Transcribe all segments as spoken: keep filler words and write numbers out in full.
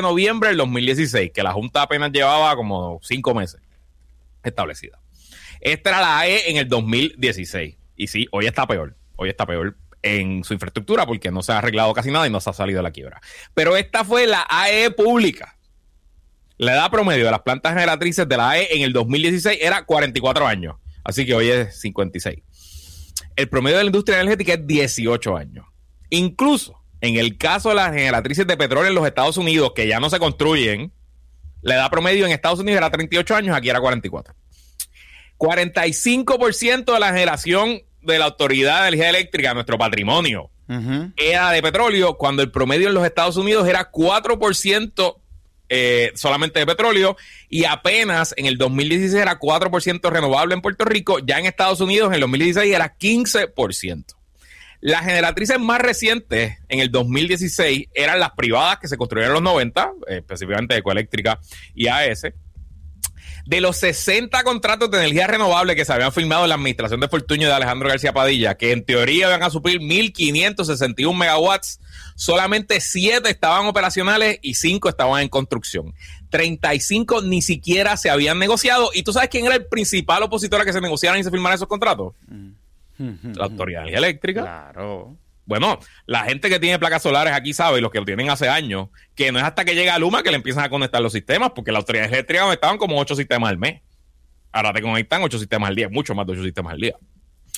noviembre del dos mil dieciséis, que la Junta apenas llevaba como cinco meses establecida. Esta era la A E en el dos mil dieciséis. Y sí, hoy está peor. Hoy está peor en su infraestructura porque no se ha arreglado casi nada y no se ha salido de la quiebra. Pero esta fue la A E pública. La edad promedio de las plantas generatrices de la A E en el dos mil dieciséis era cuarenta y cuatro años. Así que hoy es cincuenta y seis. El promedio de la industria energética es dieciocho años. Incluso en el caso de las generatrices de petróleo en los Estados Unidos, que ya no se construyen, la edad promedio en Estados Unidos era treinta y ocho años, aquí era cuarenta y cuatro. cuarenta y cinco por ciento de la generación de la Autoridad de Energía Eléctrica, nuestro patrimonio, uh-huh. era de petróleo, cuando el promedio en los Estados Unidos era cuatro por ciento eh, solamente de petróleo, y apenas en el dos mil dieciséis era cuatro por ciento renovable en Puerto Rico. Ya en Estados Unidos en el dos mil dieciséis era quince por ciento. Las generatrices más recientes en el dos mil dieciséis eran las privadas que se construyeron en los noventa, eh, específicamente Ecoeléctrica y A E S. De los sesenta contratos de energía renovable que se habían firmado en la administración de Fortuño y de Alejandro García Padilla, que en teoría iban a suplir mil quinientos sesenta y uno megawatts, solamente siete estaban operacionales y cinco estaban en construcción. treinta y cinco ni siquiera se habían negociado. ¿Y tú sabes quién era el principal opositor a que se negociaran y se firmaran esos contratos? La Autoridad de Energía Eléctrica. Claro. Bueno, la gente que tiene placas solares aquí sabe, y los que lo tienen hace años, que no es hasta que llega Luma que le empiezan a conectar los sistemas, porque la Autoridad Eléctrica conectaban como ocho sistemas al mes. Ahora te conectan ocho sistemas al día, mucho más de ocho sistemas al día.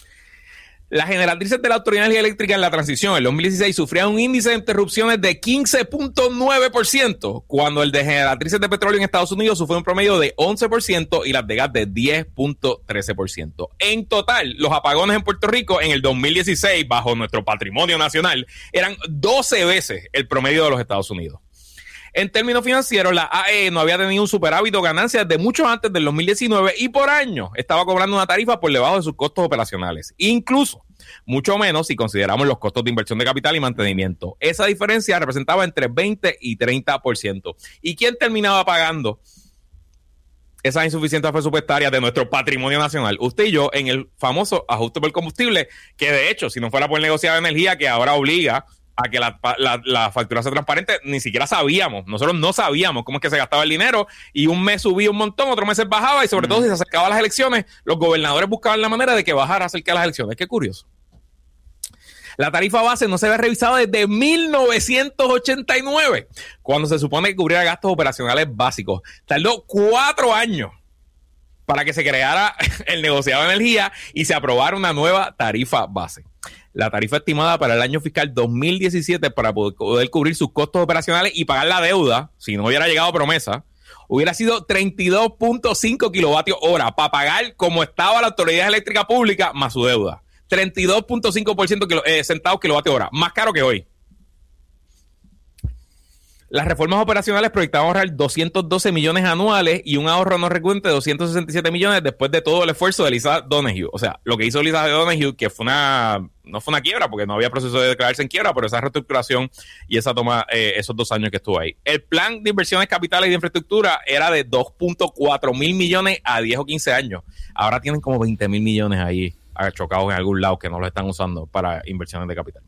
Las generatrices de la Autoridad de Energía Eléctrica en la transición en el dos mil dieciséis sufrían un índice de interrupciones de quince punto nueve por ciento, cuando el de generatrices de petróleo en Estados Unidos sufrió un promedio de once por ciento y las de gas de diez punto trece por ciento. En total, los apagones en Puerto Rico en el dos mil dieciséis, bajo nuestro patrimonio nacional, eran doce veces el promedio de los Estados Unidos. En términos financieros, la A E no había tenido un superávit o ganancias desde mucho antes del dos mil diecinueve y por año estaba cobrando una tarifa por debajo de sus costos operacionales. Incluso, mucho menos si consideramos los costos de inversión de capital y mantenimiento. Esa diferencia representaba entre veinte y treinta por ciento. ¿Y quién terminaba pagando esas insuficiencias presupuestarias de nuestro patrimonio nacional? Usted y yo, en el famoso ajuste por combustible, que de hecho, si no fuera por el negociado de energía, que ahora obliga a que la, la, la factura sea transparente, ni siquiera sabíamos, nosotros no sabíamos cómo es que se gastaba el dinero, y un mes subía un montón, otro mes bajaba, y sobre mm. todo si se acercaban las elecciones, los gobernadores buscaban la manera de que bajara acerca de las elecciones. Qué curioso. La tarifa base no se había revisado desde mil novecientos ochenta y nueve, cuando se supone que cubría gastos operacionales básicos. Tardó cuatro años para que se creara el negociado de energía y se aprobara una nueva tarifa base. La tarifa estimada para el año fiscal dos mil diecisiete para poder cubrir sus costos operacionales y pagar la deuda, si no hubiera llegado promesa, hubiera sido treinta y dos punto cinco kilovatios hora para pagar como estaba la Autoridad Eléctrica Pública más su deuda. treinta y dos punto cinco por ciento kilo, eh, centavos kilovatio hora, más caro que hoy. Las reformas operacionales proyectaban ahorrar doscientos doce millones anuales y un ahorro no recurrente de doscientos sesenta y siete millones después de todo el esfuerzo de Lisa Donoghue. O sea, lo que hizo Lisa Donoghue, que fue una, no fue una quiebra, porque no había proceso de declararse en quiebra, pero esa reestructuración y esa toma, eh, esos dos años que estuvo ahí. El plan de inversiones capitales y de infraestructura era de dos punto cuatro mil millones a diez o quince años. Ahora tienen como veinte mil millones ahí chocados en algún lado que no lo están usando para inversiones de capital.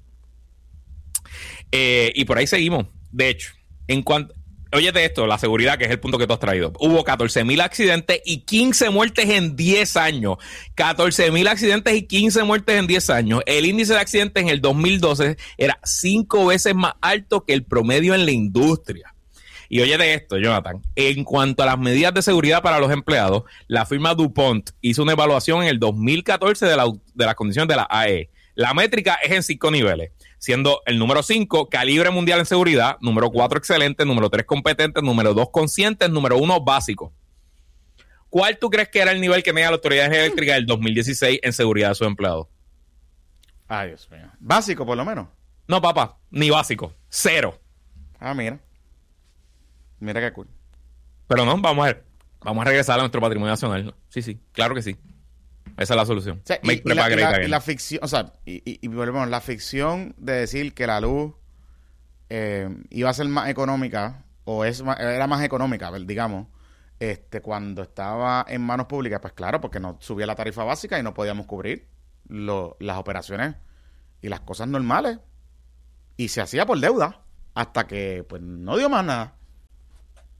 Eh, y por ahí seguimos. De hecho, en cuanto, óyete esto, la seguridad, que es el punto que tú has traído. Hubo catorce mil accidentes y quince muertes en diez años. catorce mil accidentes y quince muertes en diez años. El índice de accidentes en el dos mil doce era cinco veces más alto que el promedio en la industria. Y óyete esto, Jonathan. En cuanto a las medidas de seguridad para los empleados, la firma DuPont hizo una evaluación en el dos mil catorce de, la, de las condiciones de la A E. La métrica es en cinco niveles, siendo el número cinco, calibre mundial en seguridad, número cuatro, excelente, número tres, competente, número dos, consciente, número uno, básico. ¿Cuál tú crees que era el nivel que medía la Autoridad Eléctrica del dos mil dieciséis en seguridad de sus empleados? Ay, Dios mío. Básico, por lo menos. No, papá, ni básico. Cero. Ah, mira. Mira qué cool. Pero no, vamos a ver. Vamos a regresar a nuestro patrimonio nacional. Sí, sí, claro que sí. Esa es la solución. O sea, y, y, la, y, la, y la ficción, o sea, y, y, y volvemos, la ficción de decir que la luz eh, iba a ser más económica, o es más, era más económica, digamos, este cuando estaba en manos públicas, pues claro, porque no subía la tarifa básica y no podíamos cubrir lo, las operaciones y las cosas normales. Y se hacía por deuda, hasta que pues no dio más nada.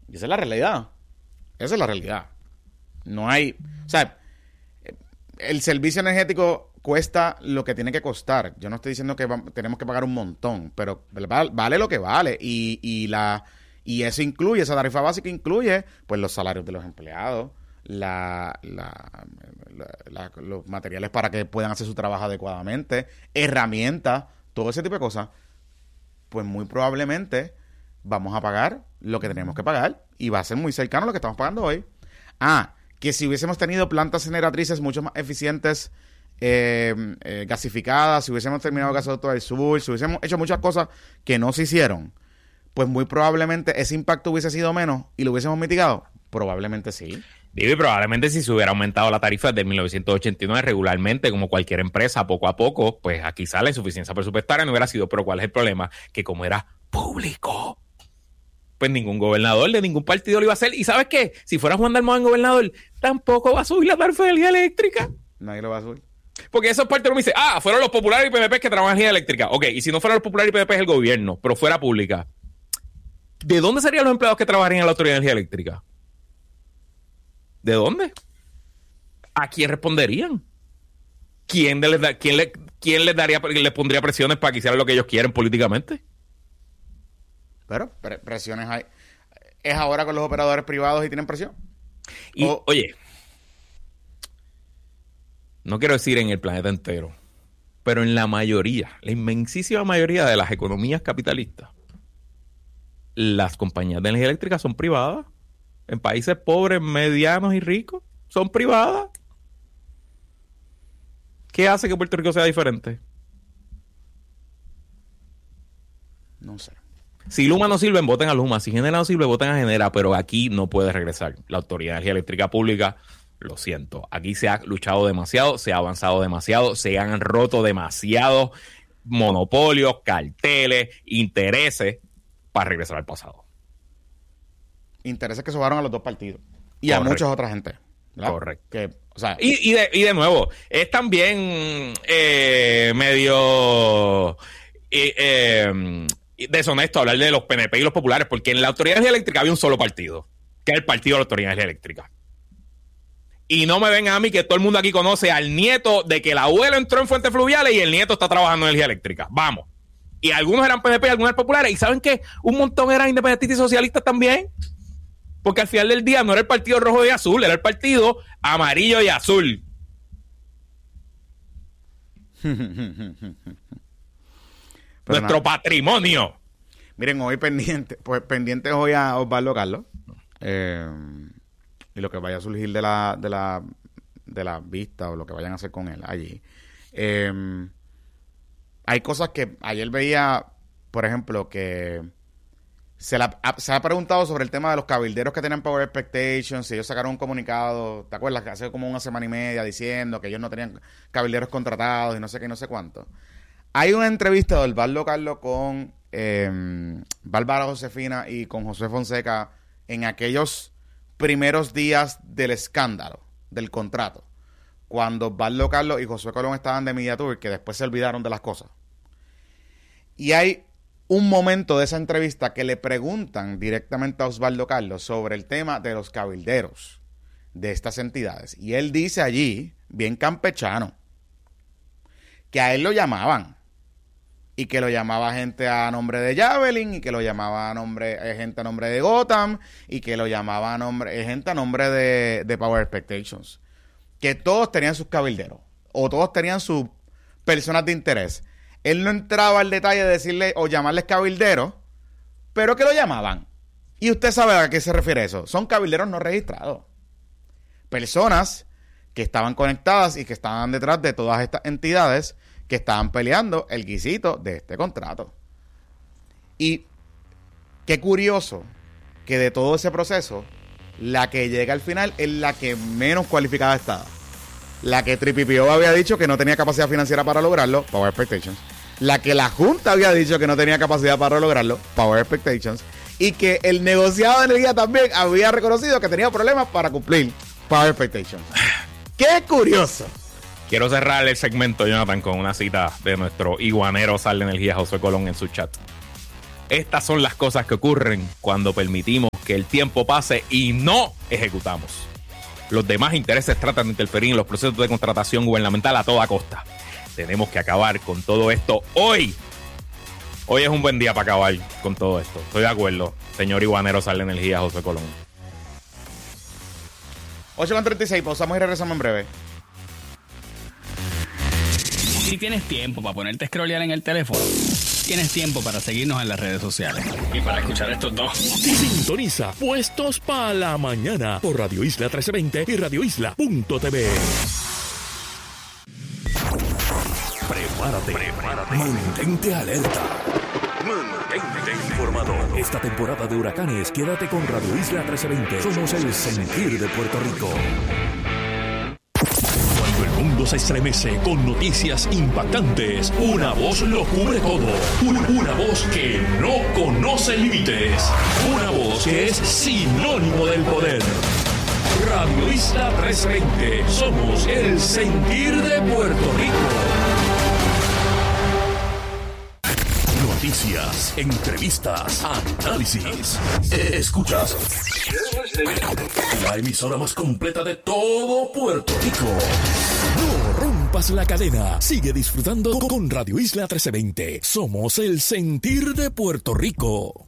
Y esa es la realidad. Esa es la realidad. No hay... O sea, el servicio energético cuesta lo que tiene que costar. Yo no estoy diciendo que va, tenemos que pagar un montón, pero vale, vale lo que vale. Y, y, la, y eso incluye, esa tarifa básica incluye pues los salarios de los empleados, la, la, la, la, los materiales para que puedan hacer su trabajo adecuadamente, herramientas, todo ese tipo de cosas. Pues muy probablemente vamos a pagar lo que tenemos que pagar y va a ser muy cercano a lo que estamos pagando hoy. Ah, que si hubiésemos tenido plantas generatrices mucho más eficientes, eh, eh, gasificadas, si hubiésemos terminado el gasoducto del sur, si hubiésemos hecho muchas cosas que no se hicieron, pues muy probablemente ese impacto hubiese sido menos y lo hubiésemos mitigado. Probablemente sí. Digo, y probablemente si se hubiera aumentado la tarifa desde mil novecientos ochenta y nueve regularmente, como cualquier empresa, poco a poco, pues aquí sale insuficiencia presupuestaria, no hubiera sido. Pero ¿cuál es el problema? Que como era público, pues ningún gobernador de ningún partido lo iba a hacer. ¿Y sabes qué? Si fuera Juan Dalmau en gobernador, tampoco va a subir la tarifa de energía eléctrica. Nadie lo va a subir. Porque esos partidos me dicen, ah, fueron los populares y P N P que trabajan en energía eléctrica. Ok, y si no fueran los populares y P N P es el gobierno, pero fuera pública. ¿De dónde serían los empleados que trabajarían en la Autoridad de Energía Eléctrica? ¿De dónde? ¿A quién responderían? ¿Quién les, da, quién le, quién les daría, les pondría presiones para que hicieran lo que ellos quieren políticamente? Pero pre- presiones hay. ¿Es ahora con los operadores privados y tienen presión? Y, o, oye, no quiero decir en el planeta entero, pero en la mayoría, la inmensísima mayoría de las economías capitalistas, las compañías de energía eléctrica son privadas. En países pobres, medianos y ricos, son privadas. ¿Qué hace que Puerto Rico sea diferente? No sé. Si Luma no sirve, voten a Luma. Si Genera no sirve, voten a Genera. Pero aquí no puede regresar. La Autoridad de Energía Eléctrica Pública, lo siento. Aquí se ha luchado demasiado, se ha avanzado demasiado, se han roto demasiados monopolios, carteles, intereses para regresar al pasado. Intereses que sobaron a los dos partidos. Y Correcto. A muchas otras gente. ¿verdad? Correcto. Que, o sea, y, y, de, y de nuevo, es también eh, medio eh, eh, deshonesto hablar de los P N P y los populares, porque en la Autoridad de Energía Eléctrica había un solo partido, que es el partido de la Autoridad de Energía Eléctrica. Y no me vengan a mí que todo el mundo aquí conoce al nieto de que el abuelo entró en Fuentes Fluviales y el nieto está trabajando en energía eléctrica. Vamos. Y algunos eran P N P y algunos eran populares. ¿Y saben qué? Un montón eran independentistas y socialistas también. Porque al final del día no era el partido rojo y azul, era el partido amarillo y azul. Nuestro nada. Patrimonio. Miren, hoy pendiente, pues pendientes hoy a Osvaldo Carlos. Eh, y lo que vaya a surgir de la, de la, de la vista o lo que vayan a hacer con él allí. Eh, hay cosas que ayer veía, por ejemplo, que se, la, se ha preguntado sobre el tema de los cabilderos que tenían Power Expectations, si ellos sacaron un comunicado, ¿te acuerdas? Que hace como una semana y media diciendo que ellos no tenían cabilderos contratados y no sé qué y no sé cuánto. Hay una entrevista de Osvaldo Carlos con eh, Bárbara Josefina y con José Fonseca en aquellos primeros días del escándalo, del contrato, cuando Osvaldo Carlos y Josué Colón estaban de Media Tour, que después se olvidaron de las cosas. Y hay un momento de esa entrevista que le preguntan directamente a Osvaldo Carlos sobre el tema de los cabilderos de estas entidades. Y él dice allí, bien campechano, que a él lo llamaban. Y que lo llamaba gente a nombre de Javelin, y que lo llamaba a nombre, eh, gente a nombre de Gotham, y que lo llamaba a nombre, eh, gente a nombre de, de Power Expectations. Que todos tenían sus cabilderos, o todos tenían sus personas de interés. Él no entraba al detalle de decirle o llamarles cabilderos, pero que lo llamaban. Y usted sabe a qué se refiere eso. Son cabilderos no registrados. Personas que estaban conectadas y que estaban detrás de todas estas entidades que estaban peleando el guisito de este contrato. Y qué curioso que de todo ese proceso, la que llega al final es la que menos cualificada estaba. La que Tripipio había dicho que no tenía capacidad financiera para lograrlo, Power Expectations. La que la Junta había dicho que no tenía capacidad para lograrlo, Power Expectations. Y que el negociado de energía también había reconocido que tenía problemas para cumplir Power Expectations. ¡Qué curioso! Quiero cerrar el segmento, Jonathan, con una cita de nuestro iguanero Sal de Energía, José Colón, en su chat. Estas son las cosas que ocurren cuando permitimos que el tiempo pase y no ejecutamos. Los demás intereses tratan de interferir en los procesos de contratación gubernamental a toda costa. Tenemos que acabar con todo esto hoy. Hoy es un buen día para acabar con todo esto. Estoy de acuerdo. Señor Iguanero, Sal de Energía, José Colón. ocho con treinta y seis, pausamos y regresamos en breve. Si tienes tiempo para ponerte a scrollear en el teléfono, tienes tiempo para seguirnos en las redes sociales y para escuchar estos dos. Sintoniza Puestos para la Mañana por Radio Isla trece veinte y radio isla punto t v. Prepárate, prepárate, mantente alerta, mantente informado. Esta temporada de huracanes, quédate con Radio Isla trece veinte. Somos el sentir de Puerto Rico. Cuando el mundo se estremece con noticias impactantes, una voz lo cubre todo. Una, una voz que no conoce límites. Una voz que es sinónimo del poder. Radio Isla trece veinte. Somos el sentir de Puerto Rico. Noticias, entrevistas, análisis. Escuchas la emisora más completa de todo Puerto Rico. No rompas la cadena. Sigue disfrutando con Radio Isla trece veinte. Somos el sentir de Puerto Rico.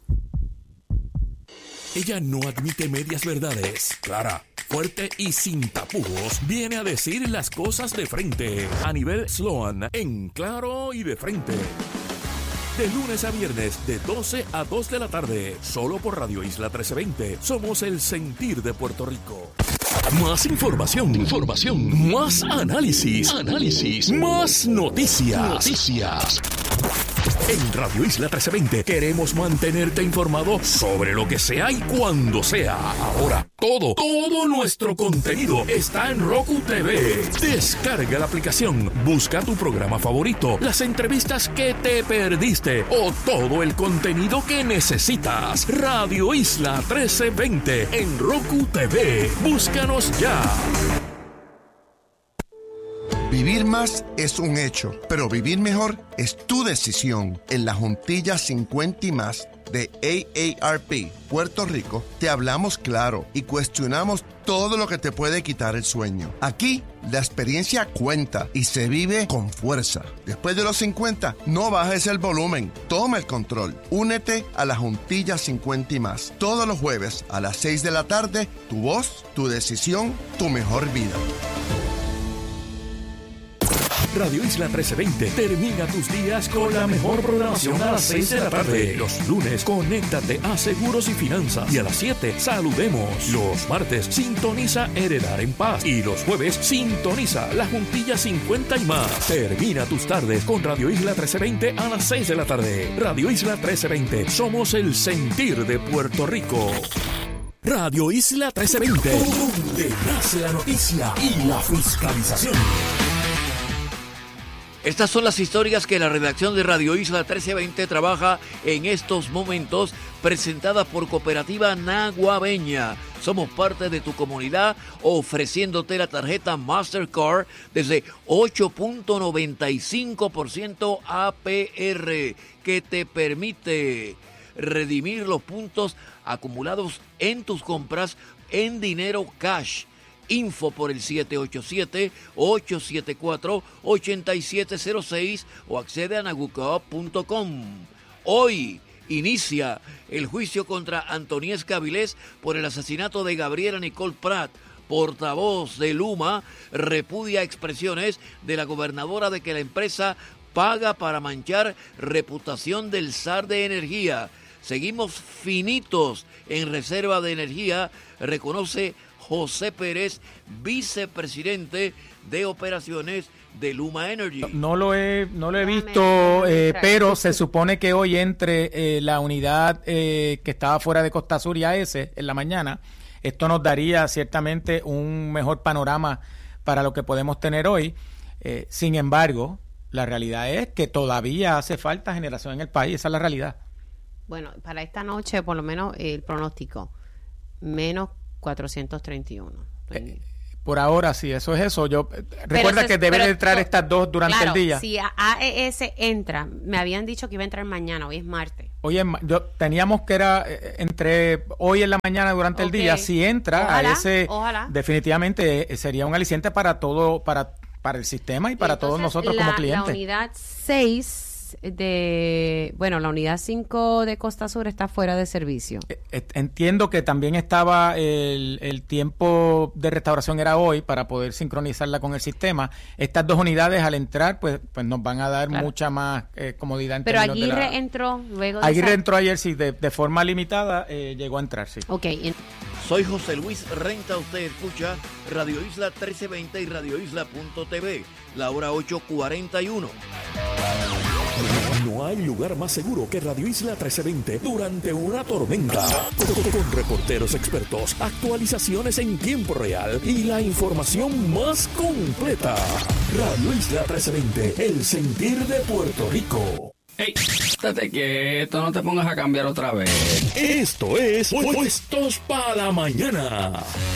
Ella no admite medias verdades. Clara, fuerte y sin tapujos, viene a decir las cosas de frente. A nivel Sloan, en claro y de frente. De lunes a viernes, de doce a dos de la tarde, solo por Radio Isla trece veinte. Somos el sentir de Puerto Rico. Más información, información, más análisis, análisis, más noticias, noticias. En Radio Isla trece veinte queremos mantenerte informado sobre lo que sea y cuando sea. Ahora, todo, todo nuestro contenido está en Roku T V. Descarga la aplicación, busca tu programa favorito, las entrevistas que te perdiste o todo el contenido que necesitas. Radio Isla trece veinte en Roku T V. Búscanos ya. Vivir más es un hecho, pero vivir mejor es tu decisión. En la Juntilla cincuenta y más de A A R P Puerto Rico, te hablamos claro y cuestionamos todo lo que te puede quitar el sueño. Aquí, la experiencia cuenta y se vive con fuerza. Después de los cincuenta, no bajes el volumen, toma el control. Únete a la Juntilla cincuenta y más. Todos los jueves a las seis de la tarde, tu voz, tu decisión, tu mejor vida. Radio Isla trece veinte termina tus días con la mejor programación a las seis de la tarde. Los lunes, conéctate a Seguros y Finanzas. Y a las siete, saludemos. Los martes, sintoniza Heredar en Paz. Y los jueves, sintoniza La Juntilla cincuenta y más. Termina tus tardes con Radio Isla trece veinte a las seis de la tarde. Radio Isla trece veinte, somos el sentir de Puerto Rico. Radio Isla trece veinte, donde nace la noticia y la fiscalización. Estas son las historias que la redacción de Radio Isla trece veinte trabaja en estos momentos, presentadas por Cooperativa Naguabeña. Somos parte de tu comunidad ofreciéndote la tarjeta Mastercard desde ocho punto noventa y cinco por ciento A P R que te permite redimir los puntos acumulados en tus compras en dinero cash. Info por el siete ocho siete, ocho siete cuatro, ocho siete cero seis o accede a nagucop punto com. Hoy inicia el juicio contra Antoniesca Avilés por el asesinato de Gabriela Nicole Prat. Portavoz de Luma repudia expresiones de la gobernadora de que la empresa paga para manchar reputación del S A R de energía. Seguimos finitos en reserva de energía, reconoce José Pérez, vicepresidente de operaciones de Luma Energy. No lo he, no lo he visto, eh, pero se supone que hoy entre eh, la unidad eh, que estaba fuera de Costa Sur y A S en la mañana. Esto nos daría ciertamente un mejor panorama para lo que podemos tener hoy. Eh, sin embargo, la realidad es que todavía hace falta generación en el país. Esa es la realidad. Bueno, para esta noche, por lo menos el pronóstico, menos cuatrocientos treinta y uno. Eh, Por ahora sí, eso es eso. Yo recuerda se, que deben pero, entrar estas dos durante claro, el día. Si A E S entra, me habían dicho que iba a entrar mañana, hoy es martes. Hoy es, yo teníamos que era eh, entre hoy en la mañana durante okay. el día. Si entra ojalá, a ese, ojalá. definitivamente eh, sería un aliciente para todo, para para el sistema y para Entonces, todos nosotros la, como clientes. La unidad seis de, bueno, la unidad cinco de Costa Sur está fuera de servicio. Entiendo que también estaba el, el tiempo de restauración era hoy para poder sincronizarla con el sistema. Estas dos unidades al entrar pues pues nos van a dar claro. mucha más eh, comodidad en Pero términos Aguirre de la... entró luego de Aguirre esa... entró ayer sí, de, de forma limitada eh, llegó a entrar, sí. Ok. Soy José Luis Renta, usted escucha Radio Isla trece veinte y radio isla punto t v, la hora ocho cuarenta y uno. No hay lugar más seguro que Radio Isla trece veinte durante una tormenta. Con, con reporteros expertos, actualizaciones en tiempo real y la información más completa. Radio Isla trece veinte, el sentir de Puerto Rico. Ey, estate quieto, no te pongas a cambiar otra vez. Esto es Puestos para la Mañana.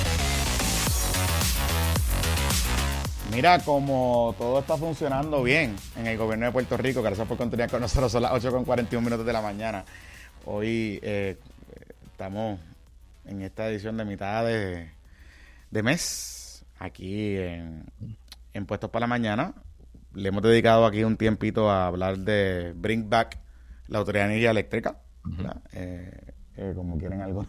Mira, como todo está funcionando bien en el gobierno de Puerto Rico, gracias por continuar con nosotros, son las ocho con cuarenta y un minutos de la mañana. Hoy eh, estamos en esta edición de mitad de, de mes, aquí en, en Puestos para la Mañana. Le hemos dedicado aquí un tiempito a hablar de Bring Back la Autoridad de Energía Eléctrica, uh-huh. eh, eh, como quieren algunos,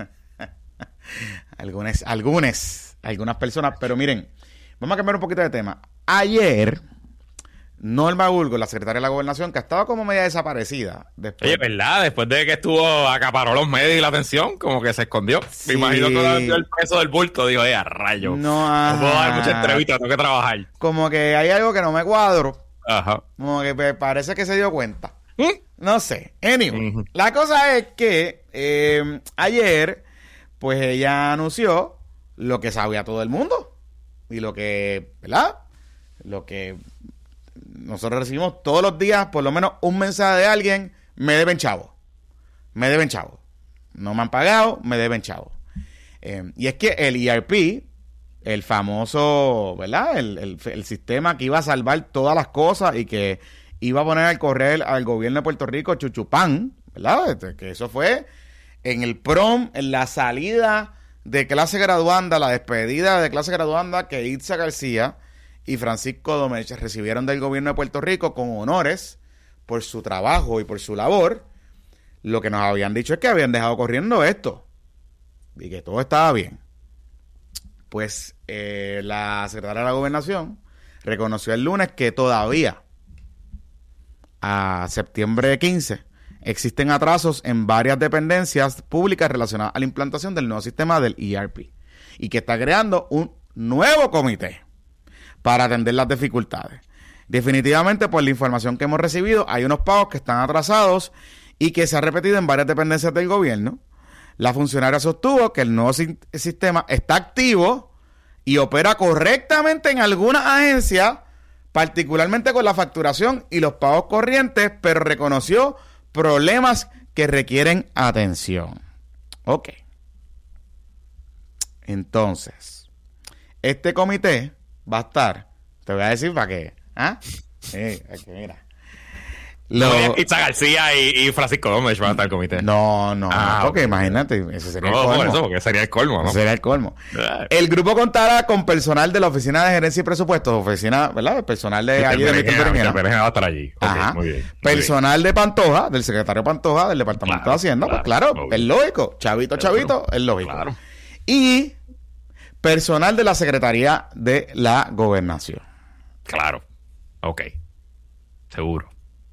algunas, algunas, algunas personas, pero miren, vamos a cambiar un poquito de tema. Ayer, Norma Burgos, la secretaria de la Gobernación, que estaba como media desaparecida. Después... Oye, ¿verdad? Después de que estuvo, acaparó los medios y la atención, como que se escondió. Sí. Me imagino que le dio el peso del bulto. Dijo, eh, a rayo. No, no puedo dar mucha entrevista, tengo que trabajar. Como que hay algo que no me cuadro. Ajá. Como que me parece que se dio cuenta. ¿Mm? No sé. Anyway, Uh-huh. La cosa es que eh, ayer, pues ella anunció lo que sabía todo el mundo. Y lo que, ¿verdad? Lo que nosotros recibimos todos los días, por lo menos un mensaje de alguien, me deben chavo. Me deben chavo. No me han pagado, me deben chavo. Eh, y es que el E R P, el famoso, ¿verdad? El, el, el sistema que iba a salvar todas las cosas y que iba a poner al correr al gobierno de Puerto Rico chuchupán, ¿verdad? Que eso fue en el prom, en la salida de clase graduanda, la despedida de clase graduanda que Itza García y Francisco Domech recibieron del gobierno de Puerto Rico con honores por su trabajo y por su labor. Lo que nos habían dicho es que habían dejado corriendo esto y que todo estaba bien. Pues eh, la secretaria de la Gobernación reconoció el lunes que todavía a septiembre quince existen atrasos en varias dependencias públicas relacionadas a la implantación del nuevo sistema del E R P y que está creando un nuevo comité para atender las dificultades. Definitivamente, por la información que hemos recibido, hay unos pagos que están atrasados y que se ha repetido en varias dependencias del gobierno. La funcionaria sostuvo que el nuevo si- sistema está activo y opera correctamente en algunas agencias, particularmente con la facturación y los pagos corrientes, pero reconoció problemas que requieren atención. Ok. Entonces, este comité va a estar, te voy a decir para qué. ¿Ah? Sí, aquí, mira. Lo... No, Itza García y, y Francisco Gómez van a estar en el comité. No, no, ah, porque okay. Imagínate, ese sería no, el colmo. Por eso, porque sería el colmo, ¿no? Ese sería el colmo. El grupo contará con personal de la Oficina de Gerencia y Presupuestos, oficina, ¿verdad? El personal de allí de Milton Berenjena. va a estar allí. Okay, Ajá. Muy bien. Muy personal bien. de Pantoja, del secretario Pantoja, del Departamento claro, de Hacienda. Claro, pues claro, obvio. es lógico. Chavito, chavito, es lógico. Claro. Y personal de la Secretaría de la Gobernación. Claro. Ok. Seguro.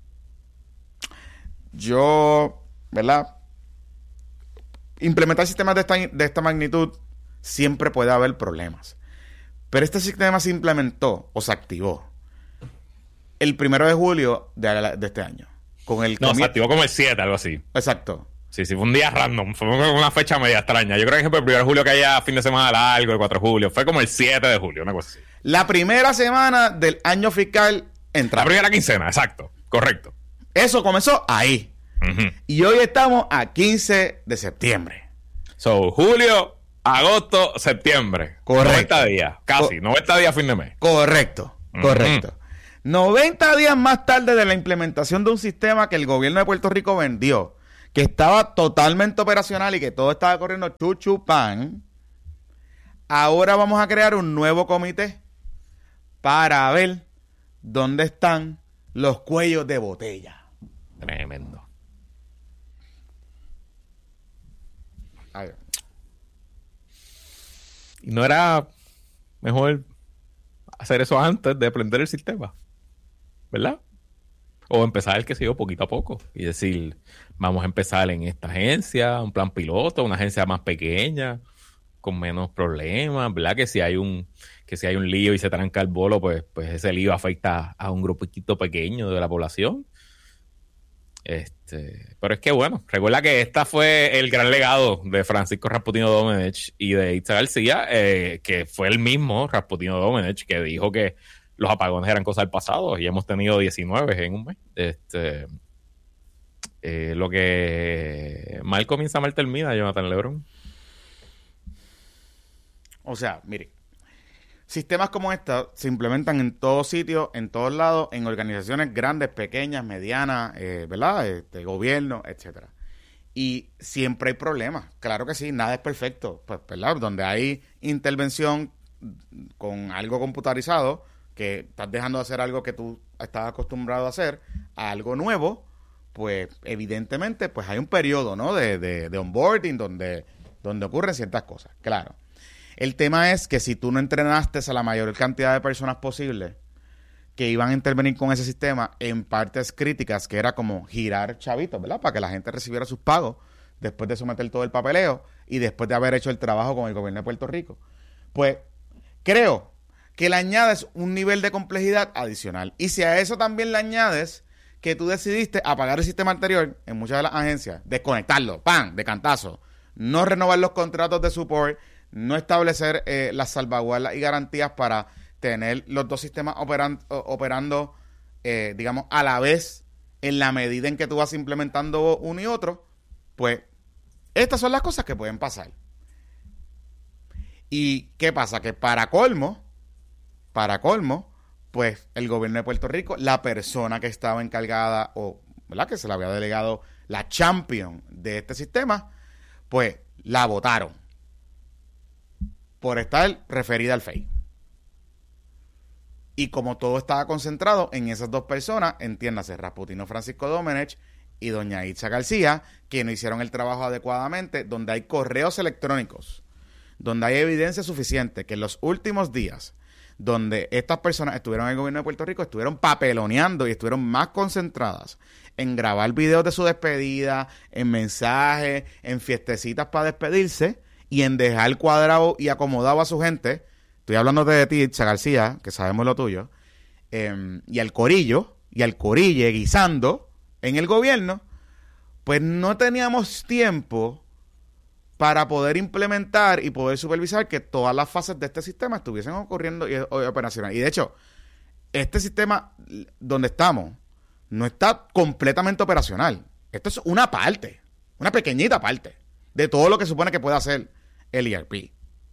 Yo, ¿verdad? Implementar sistemas de esta, de esta magnitud siempre puede haber problemas. Pero este sistema se implementó o se activó el primero de julio de, de este año. Con el No, comi- se activó como el siete, algo así. Exacto. Sí, sí, fue un día random. Fue una fecha media extraña. Yo creo que fue el primero de julio que haya fin de semana largo, el cuatro de julio. Fue como el siete de julio, una cosa así. La primera semana del año fiscal entra. La primera quincena, exacto. Correcto. Eso comenzó ahí. Uh-huh. Y hoy estamos a quince de septiembre. So, julio, agosto, septiembre. Correcto. noventa días, casi. Co- noventa días a fin de mes. Correcto, uh-huh. correcto. noventa días más tarde de la implementación de un sistema que el gobierno de Puerto Rico vendió, que estaba totalmente operacional y que todo estaba corriendo chuchu pan, ahora vamos a crear un nuevo comité para ver dónde están los cuellos de botella. Tremendo. Ay. ¿Y no era mejor hacer eso antes de aprender el sistema? ¿Verdad? O empezar el que se yo poquito a poco y decir, vamos a empezar en esta agencia, un plan piloto, una agencia más pequeña, con menos problemas, ¿verdad? Que si hay un que si hay un lío y se tranca el bolo, pues, pues ese lío afecta a un grupito pequeño de la población. Este, pero es que bueno, recuerda que esta fue el gran legado de Francisco Rasputino Domenech y de Itza García, eh, que fue el mismo Rasputino Domenech que dijo que los apagones eran cosas del pasado y hemos tenido diecinueve en un mes. Este, eh, lo que mal comienza, mal termina, Jonathan Lebron. O sea, mire, sistemas como estos se implementan en todos sitios, en todos lados, en organizaciones grandes, pequeñas, medianas, eh, ¿verdad? Este, gobierno, etcétera. Y siempre hay problemas. Claro que sí, nada es perfecto. Pues, ¿verdad? Donde hay intervención con algo computarizado, que estás dejando de hacer algo que tú estás acostumbrado a hacer, a algo nuevo, pues evidentemente pues hay un periodo, ¿no? De, de, de onboarding donde, donde ocurren ciertas cosas. Claro. El tema es que si tú no entrenaste a la mayor cantidad de personas posible que iban a intervenir con ese sistema en partes críticas, que era como girar chavitos, ¿verdad? Para que la gente recibiera sus pagos después de someter todo el papeleo y después de haber hecho el trabajo con el gobierno de Puerto Rico. Pues creo que le añades un nivel de complejidad adicional. Y si a eso también le añades que tú decidiste apagar el sistema anterior en muchas de las agencias, desconectarlo, ¡pam!, de cantazo, no renovar los contratos de support, no establecer eh, las salvaguardas y garantías para tener los dos sistemas operan, operando, eh, digamos, a la vez en la medida en que tú vas implementando uno y otro, pues estas son las cosas que pueden pasar. ¿Y qué pasa? Que para colmo, para colmo, pues el gobierno de Puerto Rico, la persona que estaba encargada o, ¿verdad?, que se le había delegado la champion de este sistema, pues la votaron por estar referida al F E I. Y como todo estaba concentrado en esas dos personas, entiéndase, Rasputino Francisco Domenech y doña Itza García, que no hicieron el trabajo adecuadamente, donde hay correos electrónicos, donde hay evidencia suficiente que en los últimos días, donde estas personas estuvieron en el gobierno de Puerto Rico, estuvieron papeloneando y estuvieron más concentradas en grabar videos de su despedida, en mensajes, en fiestecitas para despedirse, y en dejar cuadrado y acomodado a su gente. Estoy hablando de ti, Itza García, que sabemos lo tuyo, eh, y al corillo, y al corille guisando en el gobierno, pues no teníamos tiempo para poder implementar y poder supervisar que todas las fases de este sistema estuviesen ocurriendo y, y operacionales. Y de hecho, este sistema donde estamos no está completamente operacional. Esto es una parte, una pequeñita parte de todo lo que supone que puede hacer el E R P.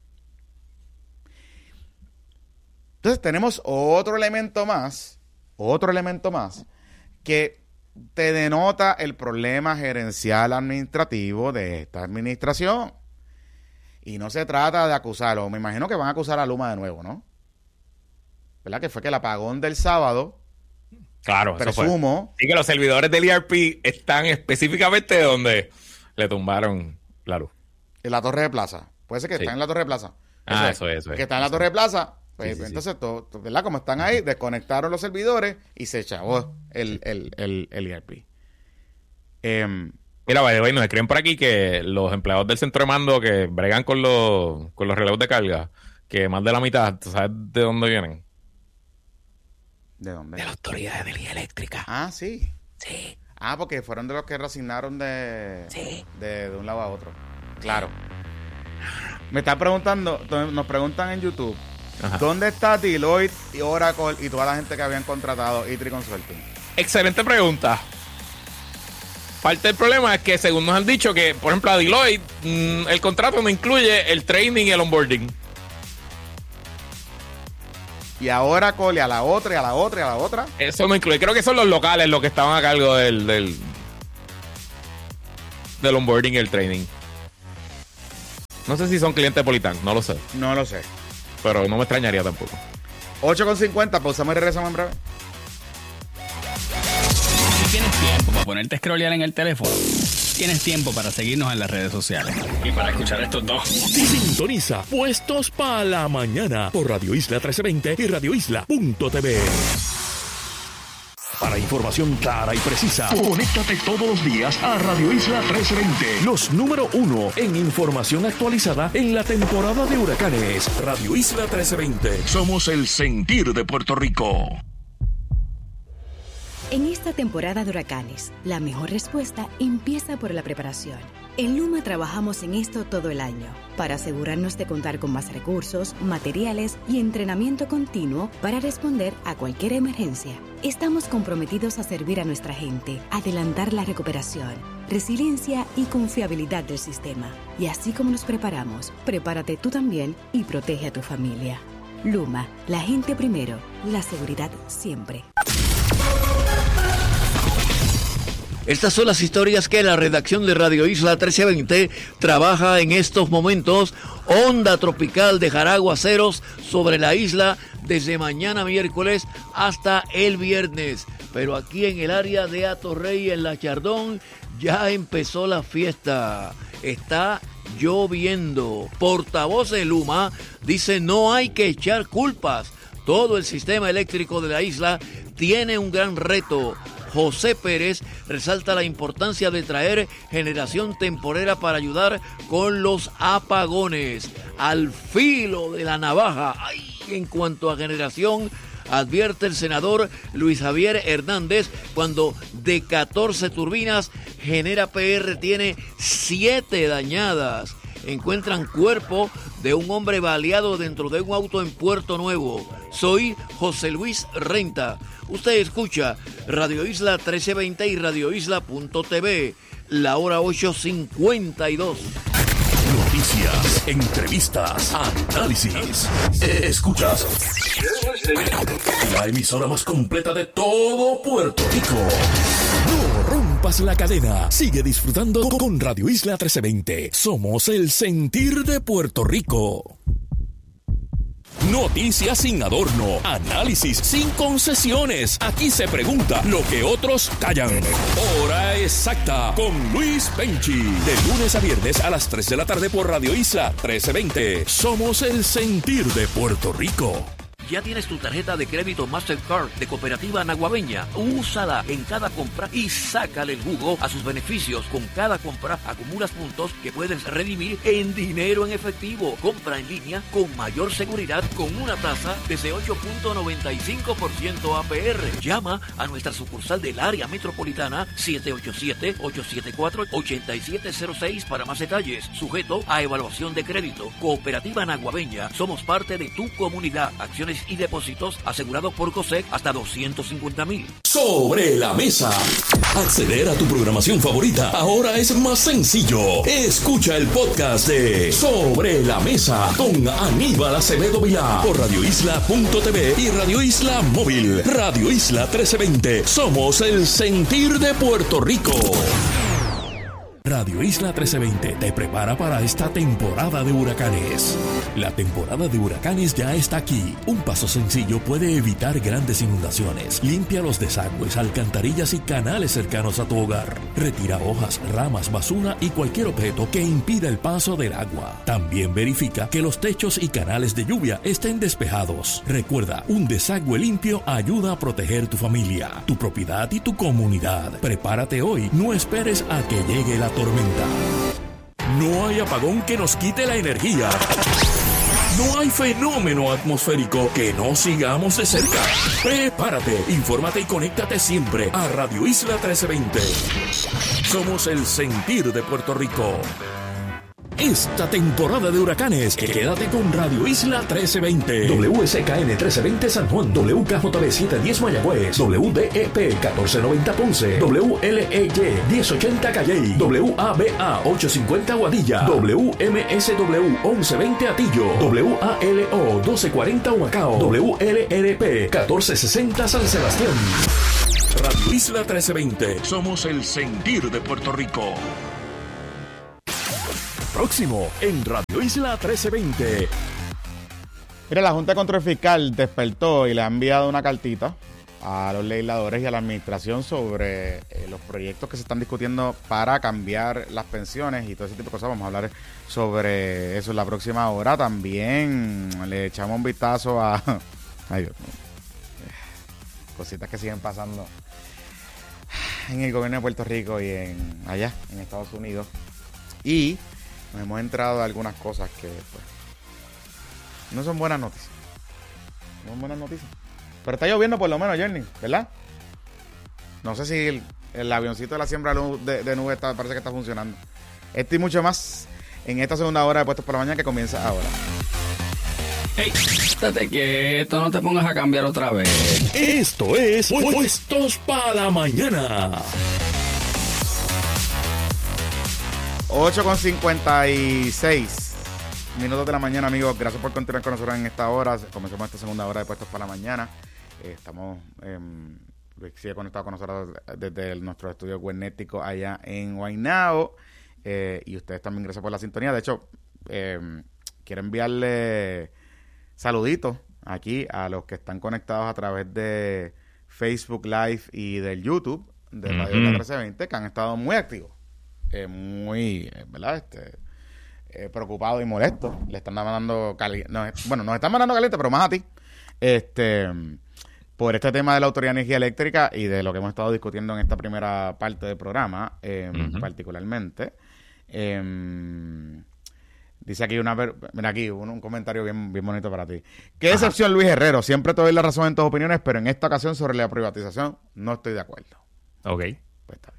Entonces tenemos otro elemento más, otro elemento más, que te denota el problema gerencial administrativo de esta administración. Y no se trata de acusarlo. Me imagino que van a acusar a Luma de nuevo, ¿no? ¿Verdad? Que fue que el apagón del sábado, claro, presumo. Y que los servidores del E R P están específicamente donde le tumbaron la luz. En la Torre de Plaza. Puede ser que sí. Está en la Torre de Plaza. Eso ah, es, eso es. Eso es. Que está en la Torre de Plaza. Pues, sí, sí, entonces, sí. Todo, ¿verdad? Como están ahí, desconectaron los servidores y se echó el, el, el, el E R P. Eh, Mira, by the way, nos escriben por aquí que los empleados del centro de mando que bregan con los, con los relevos de carga, que más de la mitad, ¿sabes de dónde vienen? ¿De dónde? De la Autoridad de Energía Eléctrica. Ah, sí. Sí. Ah, porque fueron de los que reasignaron de, sí. de, de un lado a otro. Claro. Me están preguntando, nos preguntan en YouTube, ajá, ¿dónde está Deloitte y Oracle y toda la gente que habían contratado E tres Consulting? Excelente pregunta. parte del problema es que según nos han dicho que, por ejemplo, a Deloitte, mmm, el contrato no incluye el training y el onboarding. Y ahora Cole a la otra y a la otra y a la otra. Eso no incluye. Creo que son los locales los que estaban a cargo del, del, del onboarding y el training. No sé si son clientes de Politan, no lo sé. No lo sé. Pero no me extrañaría tampoco. ocho con cincuenta, pausamos y regresamos en breve. Si tienes tiempo para ponerte a scrollear en el teléfono, tienes tiempo para seguirnos en las redes sociales y para escuchar estos dos. Sintoniza Puestos para la Mañana por Radio Isla trece veinte y radio isla punto t v. Para información clara y precisa, conéctate todos los días a Radio Isla trece veinte. Los número uno en información actualizada en la temporada de huracanes. Radio Isla trece veinte. Somos el sentir de Puerto Rico. En esta temporada de huracanes, la mejor respuesta empieza por la preparación. En Luma trabajamos en esto todo el año, para asegurarnos de contar con más recursos, materiales y entrenamiento continuo para responder a cualquier emergencia. Estamos comprometidos a servir a nuestra gente, adelantar la recuperación, resiliencia y confiabilidad del sistema. Y así como nos preparamos, prepárate tú también y protege a tu familia. Luma, la gente primero, la seguridad siempre. Estas son las historias que la redacción de Radio Isla trece veinte trabaja en estos momentos. Onda tropical dejará aguaceros sobre la isla desde mañana miércoles hasta el viernes. Pero aquí en el área de Atorrey, en La Chardón, ya empezó la fiesta. Está lloviendo. Portavoz de Luma dice no hay que echar culpas. Todo el sistema eléctrico de la isla tiene un gran reto. José Pérez resalta la importancia de traer generación temporera para ayudar con los apagones. Al filo de la navaja. ¡Ay! En cuanto a generación, advierte el senador Luis Javier Hernández, cuando de catorce turbinas, Genera P R tiene siete dañadas. Encuentran cuerpo de un hombre baleado dentro de un auto en Puerto Nuevo. Soy José Luis Renta. Usted escucha Radio Isla trece veinte y radio isla punto t v. La hora ocho cincuenta y dos. Noticias, entrevistas, análisis. Escuchas la emisora más completa de todo Puerto Rico. No rompas la cadena. Sigue disfrutando con Radio Isla trece veinte. Somos el sentir de Puerto Rico. Noticias sin adorno, análisis sin concesiones. Aquí se pregunta lo que otros callan. Hora exacta con Luis Penchi. De lunes a viernes a las tres de la tarde por Radio Isla trece veinte. Somos el sentir de Puerto Rico. ¿Ya tienes tu tarjeta de crédito Mastercard de Cooperativa Naguabeña? Úsala en cada compra y sácale el jugo a sus beneficios. Con cada compra acumulas puntos que puedes redimir en dinero en efectivo. Compra en línea con mayor seguridad con una tasa desde ocho punto noventa y cinco por ciento A P R. Llama a nuestra sucursal del área metropolitana siete ocho siete, ocho siete cuatro, ocho siete cero seis para más detalles. Sujeto a evaluación de crédito. Cooperativa Naguabeña. Somos parte de tu comunidad. Acciones y depósitos asegurados por COSEC hasta doscientos cincuenta mil. Sobre la mesa. Acceder a tu programación favorita ahora es más sencillo. Escucha el podcast de Sobre la Mesa con Aníbal Acevedo Vilá por radio isla punto t v y Radio Isla Móvil. Radio Isla trece veinte. Somos el sentir de Puerto Rico. Radio Isla trece veinte te prepara para esta temporada de huracanes. La temporada de huracanes ya está aquí. Un paso sencillo puede evitar grandes inundaciones. Limpia los desagües, alcantarillas y canales cercanos a tu hogar. Retira hojas, ramas, basura y cualquier objeto que impida el paso del agua. También verifica que los techos y canales de lluvia estén despejados. Recuerda, un desagüe limpio ayuda a proteger tu familia, tu propiedad y tu comunidad. Prepárate hoy, no esperes a que llegue la tormenta. No hay apagón que nos quite la energía. No hay fenómeno atmosférico que no sigamos de cerca. Prepárate, infórmate y conéctate siempre a Radio Isla trece veinte. Somos el sentir de Puerto Rico. Esta temporada de huracanes, quédate con Radio Isla trece veinte. W S K N trece veinte San Juan, W K J B setecientos diez Mayagüez, W D E P catorce noventa Ponce, W L E Y diez ochenta Calley, W A B A ochocientos cincuenta Aguadilla, W M S W once veinte Atillo, W A L O doce cuarenta Humacao, W L R P catorce sesenta San Sebastián. Radio Isla trece veinte. Somos el sentir de Puerto Rico. Próximo en Radio Isla trece veinte. Mira, la Junta de Control Fiscal despertó y le ha enviado una cartita a los legisladores y a la administración sobre eh, los proyectos que se están discutiendo para cambiar las pensiones y todo ese tipo de cosas. Vamos a hablar sobre eso en la próxima hora. También le echamos un vistazo a... Ay, Dios mío. Cositas que siguen pasando en el gobierno de Puerto Rico y en allá, en Estados Unidos. Y nos hemos entrado a algunas cosas que pues, no son buenas noticias. No son buenas noticias. Pero está lloviendo por lo menos, Journey, ¿verdad? No sé si el, el avioncito de la siembra de, de nubes está, parece que está funcionando. Esto y mucho más en esta segunda hora de Puestos por la Mañana que comienza ahora. Hey, estate quieto, no te pongas a cambiar otra vez. Esto es Puestos para la Mañana. ocho con cincuenta y seis minutos de la mañana, amigos. Gracias por continuar con nosotros en esta hora. Comenzamos esta segunda hora de Puestos para la Mañana. Eh, estamos, eh, Luis sigue conectado con nosotros desde el, nuestro estudio webnético allá en Guaynabo. Eh, y ustedes también, gracias por la sintonía. De hecho, eh, quiero enviarle saluditos aquí a los que están conectados a través de Facebook Live y del YouTube de Radio uh-huh. trece veinte, que han estado muy activos. Eh, muy, ¿verdad? Este, eh, preocupado y molesto. Le están mandando caliente. No, bueno, nos están mandando caliente, pero más a ti. Este, por este tema de la Autoridad de Energía Eléctrica y de lo que hemos estado discutiendo en esta primera parte del programa, eh, uh-huh. particularmente. Eh, dice aquí una. Mira, aquí un, un comentario bien, bien bonito para ti. Qué decepción, Luis Herrero. Siempre te doy la razón en tus opiniones, pero en esta ocasión sobre la privatización no estoy de acuerdo. Ok. Pues está bien.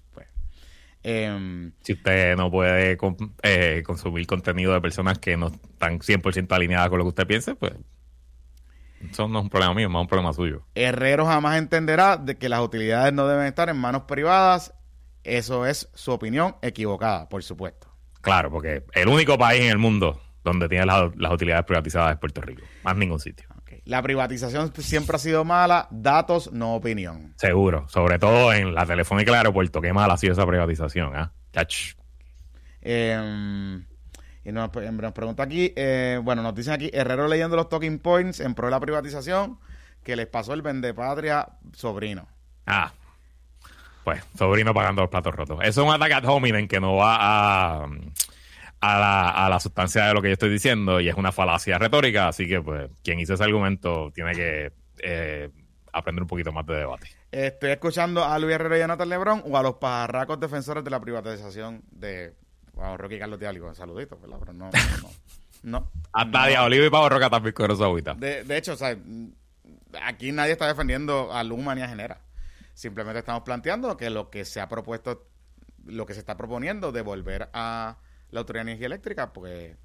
Eh, si usted no puede eh, consumir contenido de personas que no están cien por ciento alineadas con lo que usted piense, pues eso no es un problema mío, es más un problema suyo. Herrero jamás entenderá de que las utilidades no deben estar en manos privadas. Eso es su opinión equivocada, por supuesto. Claro, porque el único país en el mundo donde tiene las, las utilidades privatizadas es Puerto Rico, más ningún sitio. Okay. La privatización siempre ha sido mala, datos, no opinión. Seguro, sobre todo en la Telefónica del aeropuerto, qué mala ha sido esa privatización, ¿ah? ¿eh? Eh, y nos, nos pregunta aquí, eh, bueno, nos dicen aquí, Herrero leyendo los talking points en pro de la privatización, que les pasó el vendepatria sobrino. Ah, pues, sobrino pagando los platos rotos. Eso es un ataque ad hominem que no va a... A la, a la sustancia de lo que yo estoy diciendo y es una falacia retórica, así que pues quien hizo ese argumento tiene que eh, aprender un poquito más de debate. Estoy escuchando a Luis Herrero y a Nathan Lebrón o a los pajarracos defensores de la privatización de Pavo Roca y Carlos Diálico. Saluditos, ¿verdad? Pero no, no, no. Hasta no. Diabolío y Pavo Roca también con su agüita. De, de hecho, o sea, aquí nadie está defendiendo a Luma ni a Genera. Simplemente estamos planteando que lo que se ha propuesto, lo que se está proponiendo de volver a la Autoridad de Energía Eléctrica, porque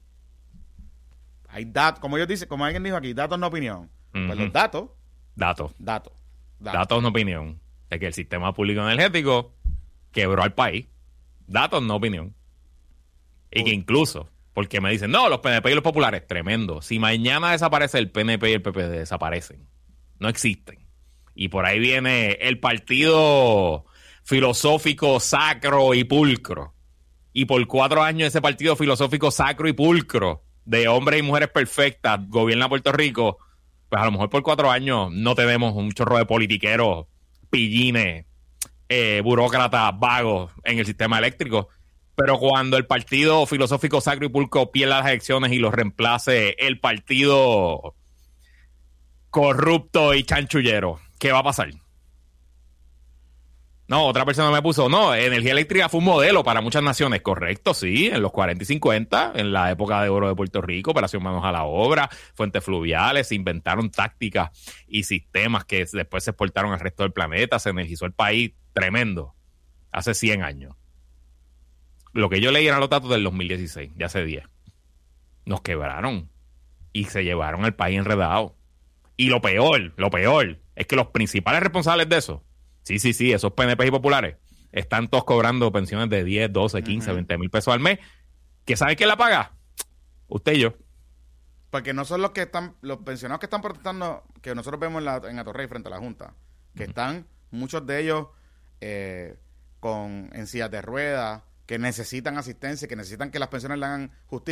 hay datos, como ellos dicen, como alguien dijo aquí, datos no opinión. Uh-huh. Pues los datos. Datos. Datos. Datos. Datos no opinión. Es que el sistema público energético quebró al país. Datos no opinión. Y Uy. que incluso, porque me dicen, no, los P N P y los populares, tremendo. Si mañana desaparece el P N P y el P P D, desaparecen. No existen. Y por ahí viene el partido filosófico sacro y pulcro. Y por cuatro años ese partido filosófico sacro y pulcro de hombres y mujeres perfectas gobierna Puerto Rico, pues a lo mejor por cuatro años no tenemos un chorro de politiqueros, pillines, eh, burócratas, vagos en el sistema eléctrico. Pero cuando el partido filosófico sacro y pulcro pierda las elecciones y los reemplace el partido corrupto y chanchullero, ¿qué va a pasar? No, otra persona me puso, no, energía eléctrica fue un modelo para muchas naciones. Correcto, sí, en los cuarenta y cincuenta, en la época de oro de Puerto Rico, operación manos a la obra, fuentes fluviales, se inventaron tácticas y sistemas que después se exportaron al resto del planeta, se energizó el país tremendo, hace cien años. lo que yo leí eran los datos del dos mil dieciséis, ya hace diez. Nos quebraron y se llevaron el país enredado. Y lo peor, lo peor, es que los principales responsables de eso, sí, sí, sí, esos P N P y populares, están todos cobrando pensiones de diez, doce, quince, uh-huh. veinte mil pesos al mes. ¿Que sabe quién la paga? Usted y yo. Porque no son los que están, los pensionados que están protestando, que nosotros vemos en, la, en Atorrey frente a la Junta, que uh-huh. están, muchos de ellos, eh, con en sillas de ruedas, que necesitan asistencia, que necesitan que las pensiones le hagan justicia.